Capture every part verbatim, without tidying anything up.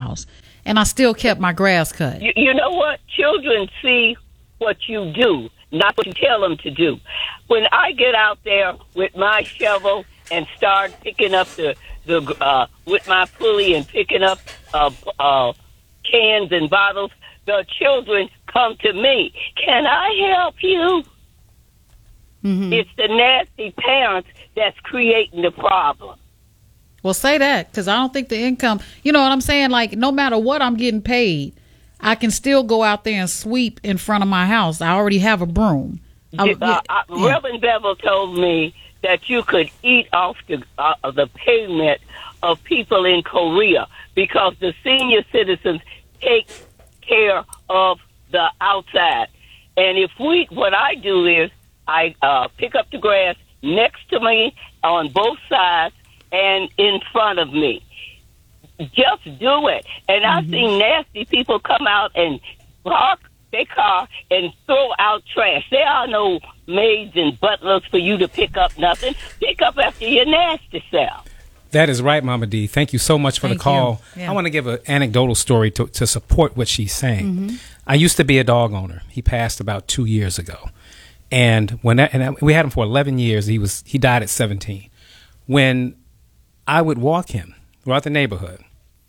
house, and I still kept my grass cut. You, you know what? Children see what you do, not what you tell them to do. When I get out there with my shovel and start picking up the, the uh, with my pulley and picking up uh, uh, cans and bottles, the children come to me. Can I help you? Mm-hmm. It's the nasty parents that's creating the problem. Well, say that, because I don't think the income, you know what I'm saying? Like, no matter what I'm getting paid, I can still go out there and sweep in front of my house. I already have a broom. I, uh, yeah, uh, yeah. Reverend Bevel told me that you could eat off the, uh, the payment of people in Korea because the senior citizens take care of the outside. And if we, what I do is, I uh, pick up the grass next to me on both sides and in front of me. Just do it. And mm-hmm. I've seen nasty people come out and park their car and throw out trash. There are no maids and butlers for you to pick up nothing. Pick up after your nasty self. That is right, Mama D. Thank you so much for Thank the call. Yeah. I want to give an anecdotal story to, to support what she's saying. Mm-hmm. I used to be a dog owner. He passed about two years ago. And when that, and we had him for eleven years, he was he died at seventeen. When I would walk him throughout the neighborhood,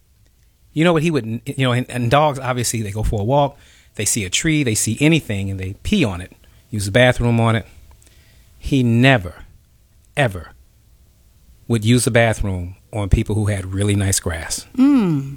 you know what he would, you know, and, and dogs, obviously, they go for a walk, they see a tree, they see anything, and they pee on it, use the bathroom on it. He never, ever would use the bathroom on people who had really nice grass. Mm.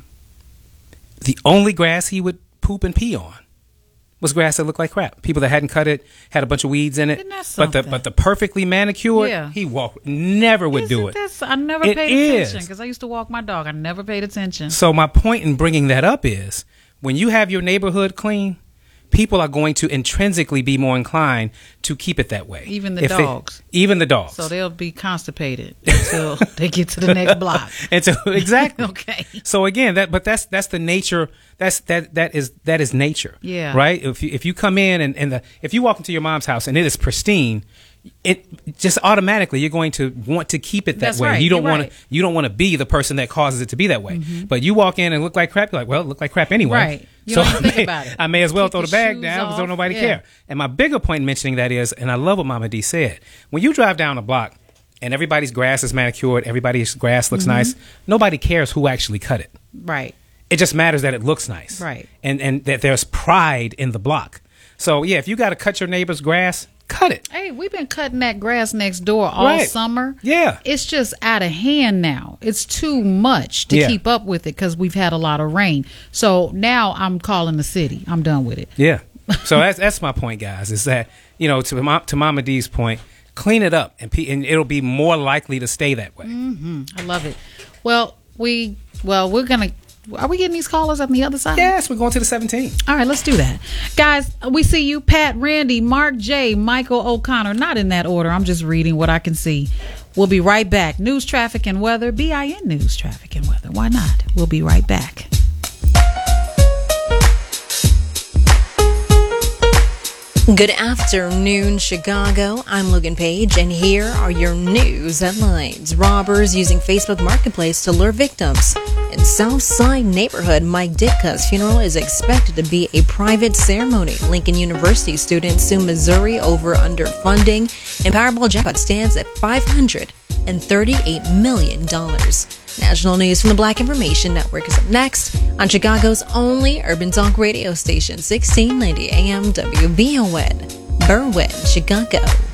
The only grass he would poop and pee on was grass that looked like crap. People that hadn't cut it, had a bunch of weeds in it. Isn't that but the but the perfectly manicured, yeah. he walked, never would Isn't do it. This, I never it paid is. attention because I used to walk my dog. I never paid attention. So my point in bringing that up is when you have your neighborhood clean, people are going to intrinsically be more inclined to keep it that way. Even the if dogs. They, even the dogs. So they'll be constipated until they get to the next block. Until, exactly. Okay. So again, that but that's that's the nature. That's that that is that is nature. Yeah. Right. If you if you come in and, and the if you walk into your mom's house and it is pristine, it just automatically you're going to want to keep it that That's way. right. You don't You're want right. to you don't want to be the person that causes it to be that way. Mm-hmm. But you walk in and look like crap. You're like, well, it look like crap anyway. Right. You so don't even I think may, about it. I may as well Take throw your the bag shoes down because off. don't nobody Yeah. care. And my bigger point in mentioning that is, and I love what Mama D said, when you drive down a block and everybody's grass is manicured, everybody's grass looks Mm-hmm. nice, nobody cares who actually cut it. Right. It just matters that it looks nice. Right. And and that there's pride in the block. So, yeah, if you got to cut your neighbor's grass, cut it. Hey, we've been cutting that grass next door all Right. summer. Yeah. It's just out of hand now. It's too much to Yeah. keep up with it because we've had a lot of rain. So now I'm calling the city. I'm done with it. Yeah. So that's that's my point, guys, is that, you know, to, Ma- to Mama D's point, clean it up and, pe- and it'll be more likely to stay that way. Mm-hmm. I love it. Well, we, well, we're going to, are we getting these callers on the other side? Yes, we're going to the seventeen. All right, let's do that. Guys, we see you, Pat, Randy, Mark J, Michael O'Connor. Not in that order. I'm just reading what I can see. We'll be right back. News, traffic, and weather. B I N News, traffic, and weather. Why not? We'll be right back. Good afternoon, Chicago. I'm Logan Page, and here are your news headlines. Robbers using Facebook Marketplace to lure victims. In Southside neighborhood, Mike Ditka's funeral is expected to be a private ceremony. Lincoln University students sue Missouri over underfunding, and Powerball jackpot stands at five hundred thirty-eight million dollars. National news from the Black Information Network is up next on Chicago's only urban talk radio station, sixteen ninety A M W B O N, Berwyn, Chicago.